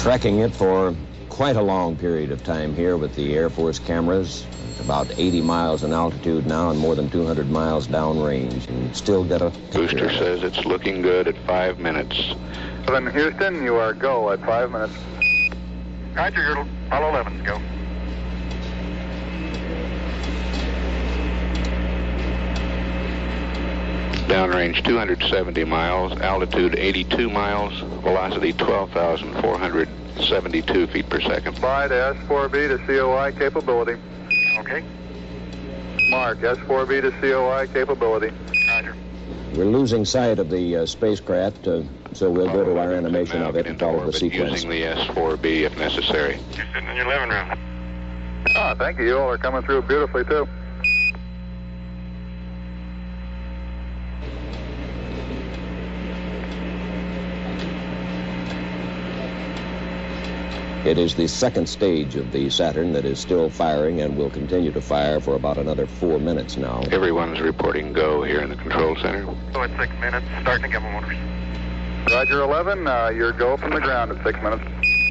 Tracking it for quite a long period of time here with the Air Force cameras. About 80 miles in altitude now and more than 200 miles downrange, and still got a booster says it's looking good at 5 minutes. Then Houston, you are go at 5 minutes. Roger, you're Apollo 11, go. Downrange 270 miles, altitude 82 miles, velocity 12,472 feet per second. Slide S4B to COI capability. Okay. Mark, S4B to COI capability. Roger. We're losing sight of the spacecraft, so we'll go to our animation of it and follow the sequence. Using the S4B if necessary. You're sitting in your living room. Ah, thank you. You all are coming through beautifully, too. It is the second stage of the Saturn that is still firing and will continue to fire for about another 4 minutes now. Everyone's reporting go here in the control center. So at 6 minutes, starting to give them orders. Roger 11, your go from the ground at 6 minutes.